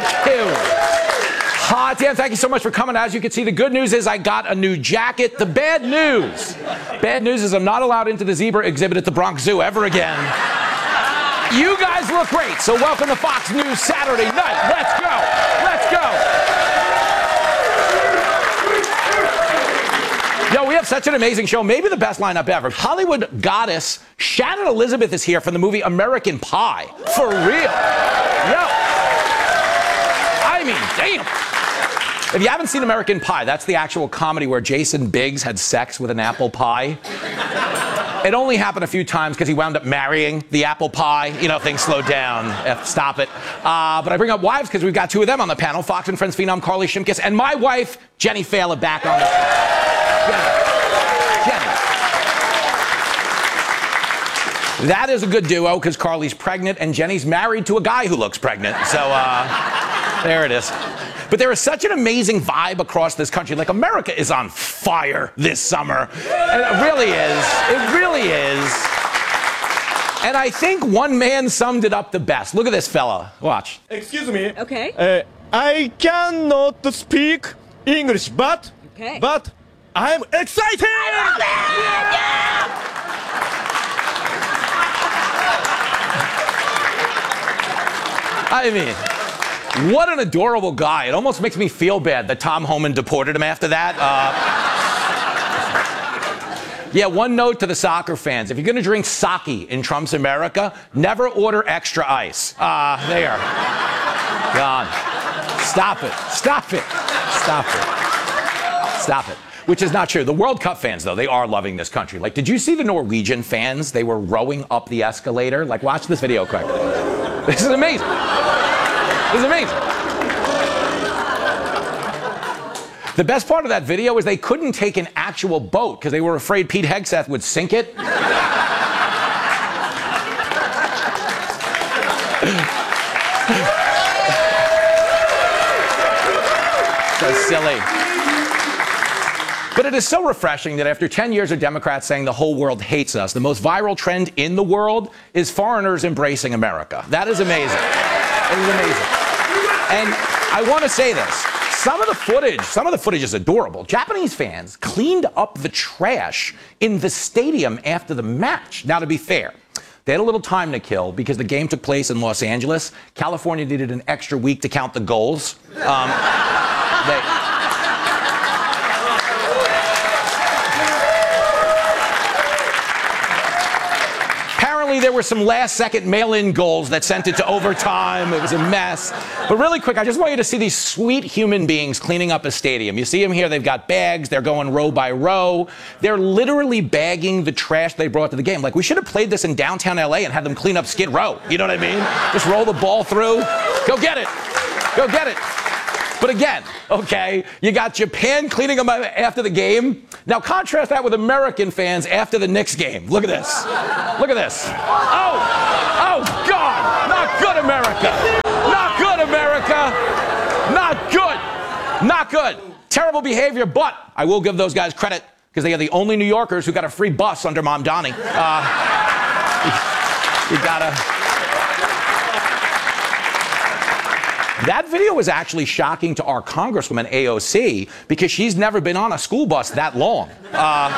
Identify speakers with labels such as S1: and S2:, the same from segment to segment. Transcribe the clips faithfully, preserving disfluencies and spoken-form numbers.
S1: Hot damn, thank you so much for coming. As you can see, the good news is I got a new jacket. The bad news, bad news is I'm not allowed into the zebra exhibit at the Bronx Zoo ever again. You guys look great, so welcome to Fox News Saturday night. Let's go, let's go. Yo, we have such an amazing show, maybe the best lineup ever. Hollywood goddess Shannon Elizabeth is here from the movie American Pie. For real. Yo. I mean, damn. If you haven't seen American Pie, that's the actual comedy where Jason Biggs had sex with an apple pie. It only happened a few times because he wound up marrying the apple pie. You know, things slowed down. F, stop it. Uh, but I bring up wives because we've got two of them on the panel. Fox and Friends phenom Carly Shimkus and my wife, Jenny Failer, back on the Jenny. Jenny. That is a good duo because Carly's pregnant and Jenny's married to a guy who looks pregnant. So, uh, there it is. But there is such an amazing vibe across this country. Like, America is on fire this summer. And it really is. It really is. And I think one man summed it up the best. Look at this fella. Watch.
S2: Excuse me.
S3: Okay.
S2: Uh, I cannot speak English, but,
S3: okay.
S2: but I'm excited!
S3: I love it!
S1: Yeah! I mean... what an adorable guy. It almost makes me feel bad that Tom Homan deported him after that. Uh, yeah, one note to the soccer fans. If you're going to drink sake in Trump's America, never order extra ice. Uh, there. Gone. Stop it. Stop it. Stop it. Stop it. Which is not true. The World Cup fans, though, they are loving this country. Like, did you see the Norwegian fans? They were rowing up the escalator. Like, watch this video quick. This is amazing. This is amazing. The best part of that video is they couldn't take an actual boat because they were afraid Pete Hegseth would sink it. So silly. But it is so refreshing that after ten years of Democrats saying the whole world hates us, the most viral trend in the world is foreigners embracing America. That is amazing. It is amazing. And I want to say this. Some of the footage, some of the footage is adorable. Japanese fans cleaned up the trash in the stadium after the match. Now, to be fair, they had a little time to kill because the game took place in Los Angeles. California needed an extra week to count the goals. Um, they... There were some last-second mail-in goals that sent it to overtime. It was a mess. But really quick, I just want you to see these sweet human beings cleaning up a stadium. You see them here. They've got bags. They're going row by row. They're literally bagging the trash they brought to the game. Like, we should have played this in downtown L A and had them clean up Skid Row. You know what I mean? Just roll the ball through. Go get it. Go get it. But again, okay, you got Japan cleaning them up after the game. Now contrast that with American fans after the Knicks game. Look at this. Look at this. Oh, oh God, not good, America. Not good, America. Not good. Not good. Terrible behavior, but I will give those guys credit because they are the only New Yorkers who got a free bus under Mom Donnie. Uh, you, you gotta... That video was actually shocking to our Congresswoman, A O C, because she's never been on a school bus that long. Uh,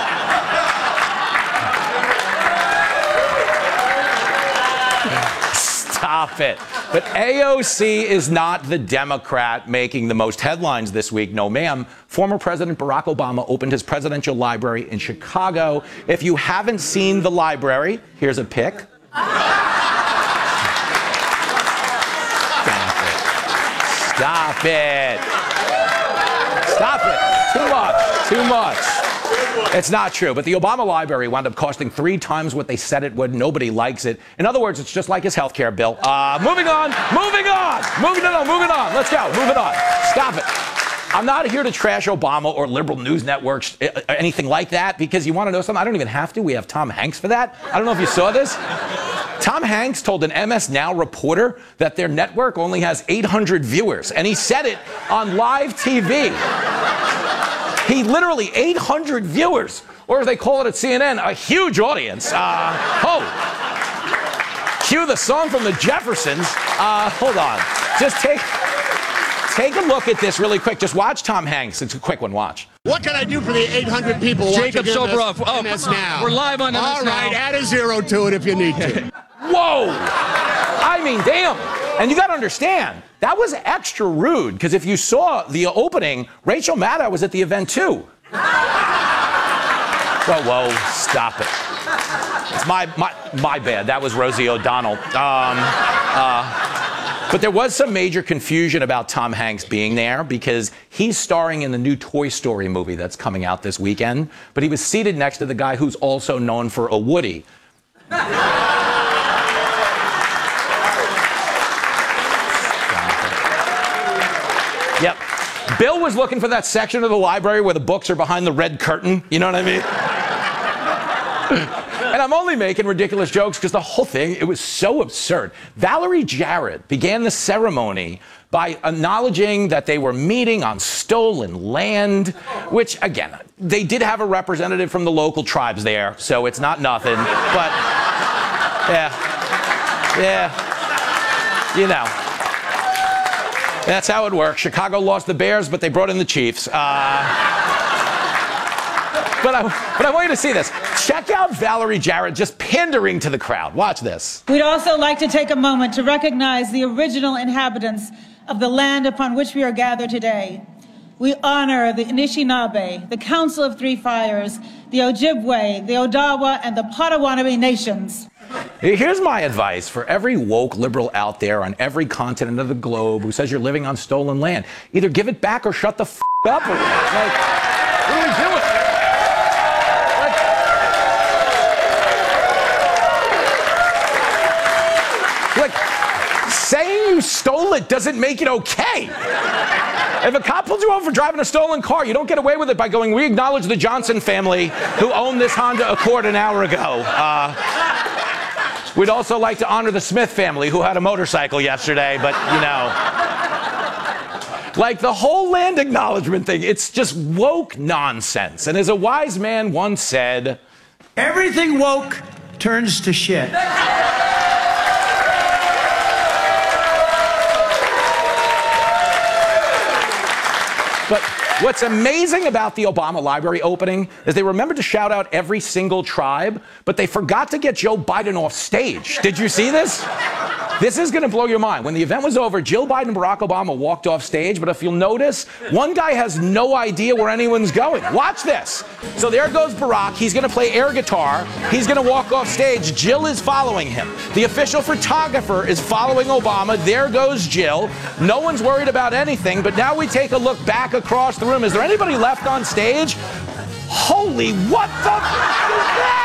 S1: stop it. But A O C is not the Democrat making the most headlines this week. No, ma'am. Former President Barack Obama opened his presidential library in Chicago. If you haven't seen the library, here's a pic. Stop it. Stop it. Too much. Too much. It's not true. But the Obama Library wound up costing three times what they said it would. Nobody likes it. In other words, it's just like his health care bill. Uh, moving on. Moving on. Moving on. Moving on. Let's go. Moving on. Stop it. I'm not here to trash Obama or liberal news networks, anything like that, because you want to know something? I don't even have to. We have Tom Hanks for that. I don't know if you saw this. Tom Hanks told an M S Now reporter that their network only has eight hundred viewers, and he said it on live T V. He literally, eight hundred viewers, or as they call it at C N N, a huge audience. Uh, oh. Cue the song from the Jeffersons. Uh, hold on. just take, take a look at this really quick. Just watch Tom Hanks. It's a quick one. Watch.
S3: What can I do for the eight hundred people
S4: Jacob
S3: watching
S4: Soboroff. Oh,
S3: M S Now?
S4: We're live on M S
S3: All
S4: Now.
S3: right, add a zero to it if you need to.
S1: Whoa! I mean, damn. And you got to understand, that was extra rude, because if you saw the opening, Rachel Maddow was at the event too. Whoa, whoa, stop it. It's my, my, my bad. That was Rosie O'Donnell. Um, uh, but there was some major confusion about Tom Hanks being there because he's starring in the new Toy Story movie that's coming out this weekend, but he was seated next to the guy who's also known for a Woody. Yep. Bill was looking for that section of the library where the books are behind the red curtain. You know what I mean? And I'm only making ridiculous jokes because the whole thing, it was so absurd. Valerie Jarrett began the ceremony by acknowledging that they were meeting on stolen land, which, again, they did have a representative from the local tribes there, so it's not nothing. But, yeah, yeah, you know. That's how it works. Chicago lost the Bears, but they brought in the Chiefs. Uh, but, I, but I want you to see this. Check out Valerie Jarrett just pandering to the crowd. Watch this.
S5: We'd also like to take a moment to recognize the original inhabitants of the land upon which we are gathered today. We honor the Anishinaabe, the Council of Three Fires, the Ojibwe, the Odawa, and the Potawatomi nations.
S1: Here's my advice for every woke liberal out there on every continent of the globe who says you're living on stolen land. Either give it back or shut the f up. Like, what are we doing? Like, like, saying you stole it doesn't make it okay. If a cop pulls you over for driving a stolen car, you don't get away with it by going, we acknowledge the Johnson family who owned this Honda Accord an hour ago. Uh, We'd also like to honor the Smith family who had a motorcycle yesterday, but, you know. Like the whole land acknowledgement thing, it's just woke nonsense. And as a wise man once said,
S6: everything woke turns to shit.
S1: But what's amazing about the Obama Library opening is they remembered to shout out every single tribe, but they forgot to get Joe Biden off stage. Did you see this? This is going to blow your mind. When the event was over, Jill Biden and Barack Obama walked off stage, but if you'll notice, one guy has no idea where anyone's going. Watch this. So there goes Barack. He's going to play air guitar. He's going to walk off stage. Jill is following him. The official photographer is following Obama. There goes Jill. No one's worried about anything, but now we take a look back across the room. Is there anybody left on stage? Holy, what the f is that?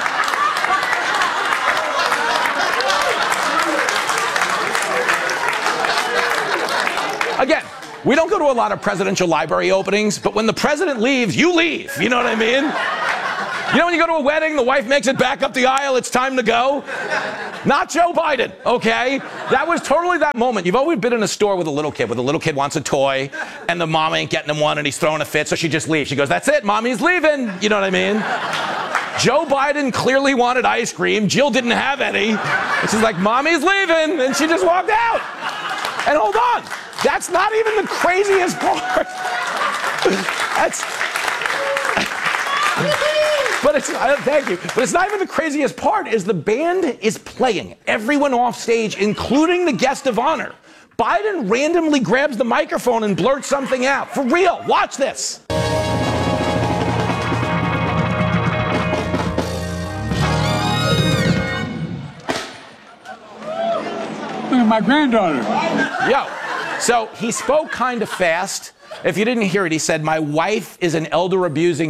S1: Again, we don't go to a lot of presidential library openings, but when the president leaves, you leave. You know what I mean? You know when you go to a wedding, the wife makes it back up the aisle, it's time to go? Not Joe Biden, okay? That was totally that moment. You've always been in a store with a little kid, where the little kid wants a toy, and the mom ain't getting him one, and he's throwing a fit, so she just leaves. She goes, that's it, mommy's leaving. You know what I mean? Joe Biden clearly wanted ice cream. Jill didn't have any. And she's like, mommy's leaving, and she just walked out. And hold on. That's not even the craziest part. That's. But it's, thank you. But it's not even the craziest part, is the band is playing. Everyone off stage, including the guest of honor. Biden randomly grabs the microphone and blurts something out. For real, watch this.
S6: My granddaughter.
S1: Yo. So he spoke kind of fast. If you didn't hear it, he said, my wife is an elder-abusing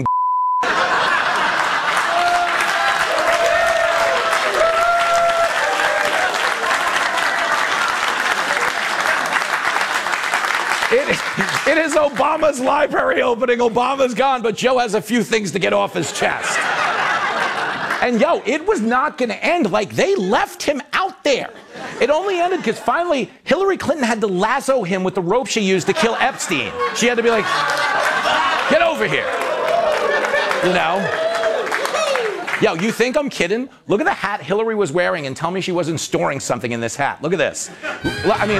S1: It, it is Obama's library opening. Obama's gone, but Joe has a few things to get off his chest. And yo, it was not going to end. Like, they left him out there. It only ended because finally Hillary Clinton had to lasso him with the rope she used to kill Epstein. She had to be like, get over here. You know? Yo, you think I'm kidding? Look at the hat Hillary was wearing and tell me she wasn't storing something in this hat. Look at this. I mean...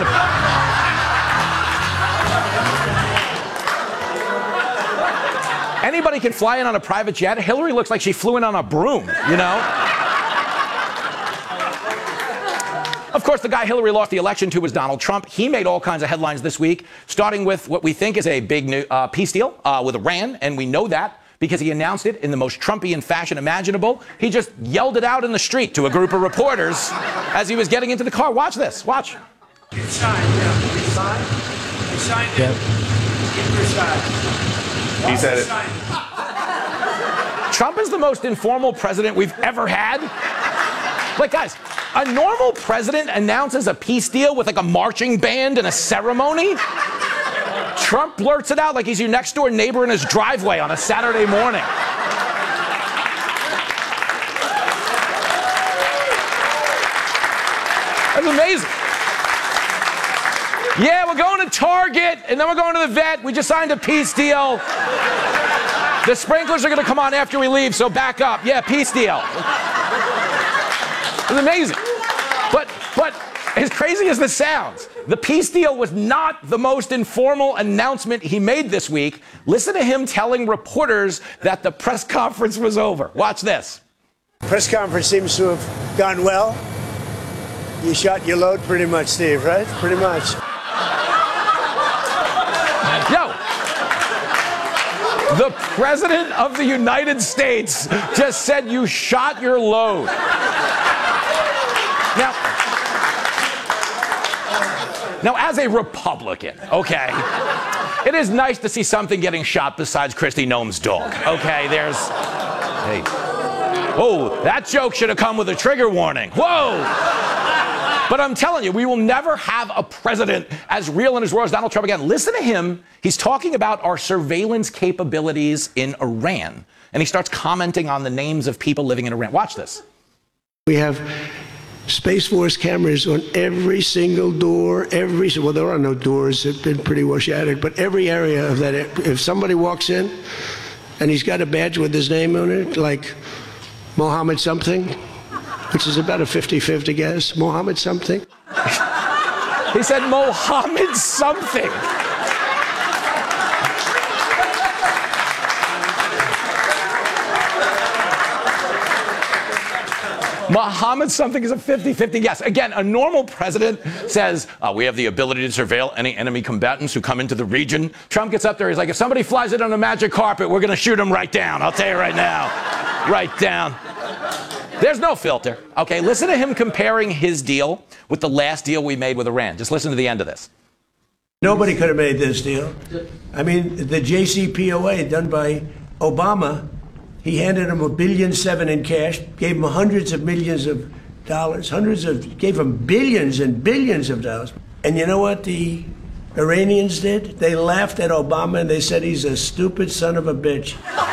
S1: Anybody can fly in on a private jet. Hillary looks like she flew in on a broom, you know? Of course, the guy Hillary lost the election to was Donald Trump. He made all kinds of headlines this week, starting with what we think is a big new, uh, peace deal uh, with Iran, and we know that because he announced it in the most Trumpian fashion imaginable. He just yelled it out in the street to a group of reporters as he was getting into the car. Watch this. Watch.
S6: You signed, yeah. You signed? You signed it. Get your side.
S4: He said it.
S1: Trump is the most informal president we've ever had. Like, guys, a normal president announces a peace deal with like a marching band and a ceremony. Trump blurts it out like he's your next door neighbor in his driveway on a Saturday morning. That's amazing. Yeah, we're going to Target, and then we're going to the vet. We just signed a peace deal. The sprinklers are going to come on after we leave, so back up. Yeah, peace deal. It's amazing. But, but as crazy as this sounds, the peace deal was not the most informal announcement he made this week. Listen to him telling reporters that the press conference was over. Watch this.
S7: Press conference seems to have gone well. You shot your load pretty much, Steve, right? Pretty much.
S1: Yo, the President of the United States just said you shot your load. Now, now, as a Republican, okay, it is nice to see something getting shot besides Kristi Noem's dog. Okay, there's, hey, oh, that joke should have come with a trigger warning. Whoa! But I'm telling you, we will never have a president as real and as raw as Donald Trump again. Listen to him. He's talking about our surveillance capabilities in Iran. And he starts commenting on the names of people living in Iran. Watch this.
S8: We have Space Force cameras on every single door, every, well, there are no doors, they've been pretty well shattered, but every area of that, if somebody walks in and he's got a badge with his name on it, like Mohammed something, which is about a fifty fifty guess, Mohammed something.
S1: He said Mohammed something. Mohammed something is a fifty fifty guess. Again, a normal president says, uh, we have the ability to surveil any enemy combatants who come into the region. Trump gets up there, he's like, if somebody flies it on a magic carpet, we're going to shoot him right down. I'll tell you right now. Right down. There's no filter. Okay, listen to him comparing his deal with the last deal we made with Iran. Just listen to the end of this.
S7: Nobody could have made this deal. I mean, the J C P O A done by Obama, he handed him a billion seven in cash, gave him hundreds of millions of dollars, hundreds of, gave him billions and billions of dollars. And you know what the Iranians did? They laughed at Obama and they said he's a stupid son of a bitch.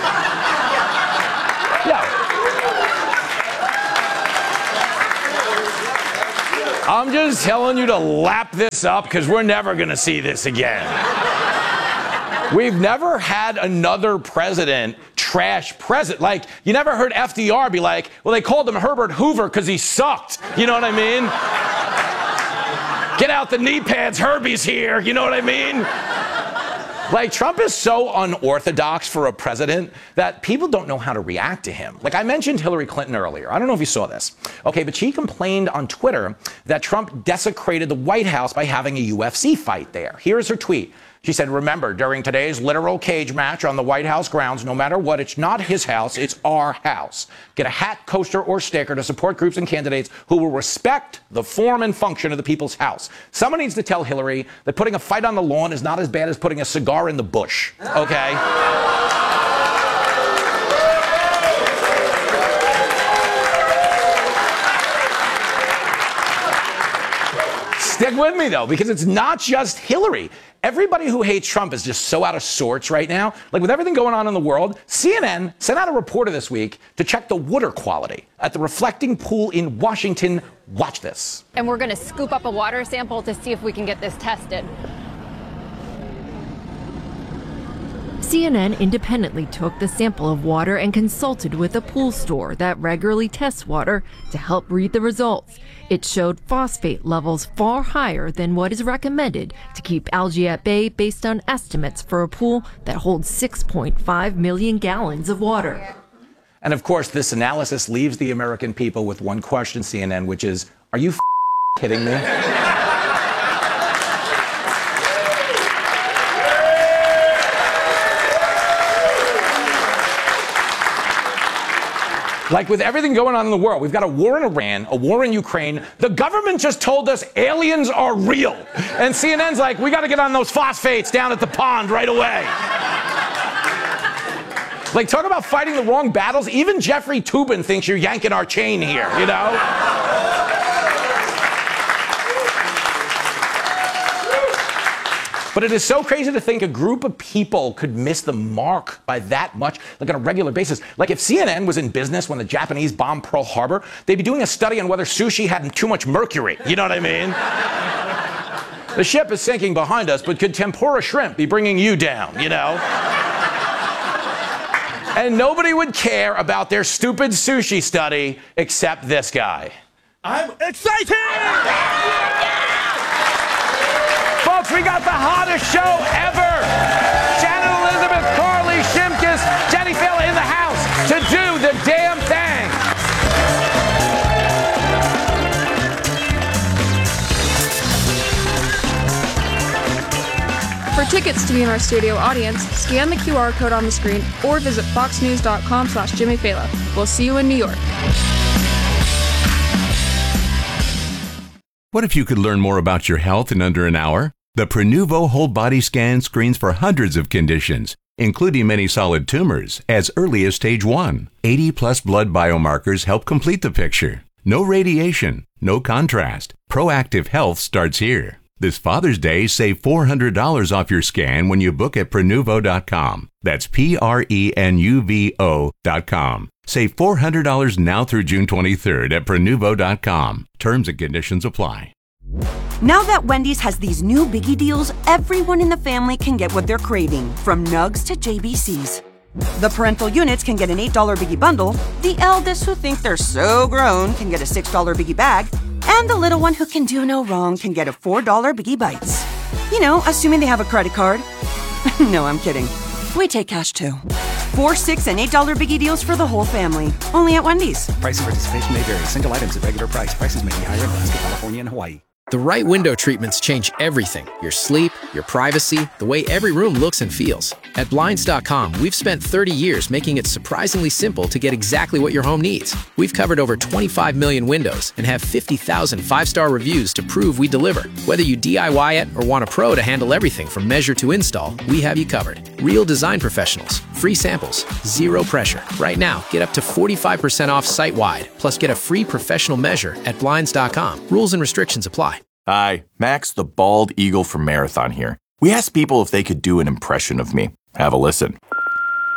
S1: I'm just telling you to lap this up because we're never going to see this again. We've never had another president trash president. Like, you never heard F D R be like, well, they called him Herbert Hoover because he sucked. You know what I mean? Get out the knee pads, Herbie's here. You know what I mean? Like, Trump is so unorthodox for a president that people don't know how to react to him. Like, I mentioned Hillary Clinton earlier. I don't know if you saw this. Okay, but she complained on Twitter that Trump desecrated the White House by having a U F C fight there. Here's her tweet. She said, remember, during today's literal cage match on the White House grounds, no matter what, it's not his house, it's our house. Get a hat, coaster, or sticker to support groups and candidates who will respect the form and function of the people's house. Someone needs to tell Hillary that putting a fight on the lawn is not as bad as putting a cigar in the bush, okay? Stick with me, though, because it's not just Hillary. Everybody who hates Trump is just so out of sorts right now. Like, with everything going on in the world, C N N sent out a reporter this week to check the water quality at the reflecting pool in Washington. Watch this.
S9: And we're going to scoop up a water sample to see if we can get this tested.
S4: C N N independently took the sample of water and consulted with a pool store that regularly tests water to help read the results. It showed phosphate levels far higher than what is recommended to keep algae at bay based on estimates for a pool that holds six point five million gallons of water.
S1: And of course, this analysis leaves the American people with one question, C N N, which is, are you f- kidding me? Like with everything going on in the world, we've got a war in Iran, a war in Ukraine. The government just told us aliens are real. And C N N's like, we got to get on those phosphates down at the pond right away. Like, talk about fighting the wrong battles. Even Jeffrey Toobin thinks you're yanking our chain here, you know? But it is so crazy to think a group of people could miss the mark by that much, like on a regular basis. Like if C N N was in business when the Japanese bombed Pearl Harbor, they'd be doing a study on whether sushi had too much mercury. You know what I mean? The ship is sinking behind us, but could tempura shrimp be bringing you down, you know? And nobody would care about their stupid sushi study except this guy.
S2: I'm excited!
S1: Folks, we got the hottest show ever. Shannon Elizabeth, Carly Shimkus, Jenny Phil in the house to do the damn thing.
S9: For tickets to be in our studio audience, scan the Q R code on the screen or visit foxnews.com slash Jimmy Fallon. We'll see you in New York.
S10: What if you could learn more about your health in under an hour? The Prenuvo Whole Body Scan screens for hundreds of conditions, including many solid tumors, as early as stage one. eighty plus blood biomarkers help complete the picture. No radiation, no contrast. Proactive health starts here. This Father's Day, save four hundred dollars off your scan when you book at Prenuvo dot com. That's P R E N U V O dot com. Save four hundred dollars now through June twenty-third at Prenuvo dot com. Terms and conditions apply.
S11: Now that Wendy's has these new biggie deals, everyone in the family can get what they're craving, from nugs to J B Cs. The parental units can get an eight dollar biggie bundle, the eldest who think they're so grown can get a six dollar biggie bag, and the little one who can do no wrong can get a four dollar biggie bites. You know, assuming they have a credit card. No, I'm kidding. We take cash too. Four, six, and eight dollar biggie deals for the whole family. Only at Wendy's.
S12: Price and participation may vary. Single items at regular price. Prices may be higher in Alaska, California, and Hawaii. The right window treatments change everything. Your sleep, your privacy, the way every room looks and feels. At Blinds dot com, we've spent thirty years making it surprisingly simple to get exactly what your home needs. We've covered over twenty-five million windows and have fifty thousand five-star reviews to prove we deliver. Whether you D I Y it or want a pro to handle everything from measure to install, we have you covered. Real design professionals, free samples, zero pressure. Right now, get up to forty-five percent off site-wide, plus get a free professional measure at Blinds dot com. Rules and restrictions apply.
S13: Hi, Max the Bald Eagle from Marathon here. We asked people if they could do an impression of me. Have a listen.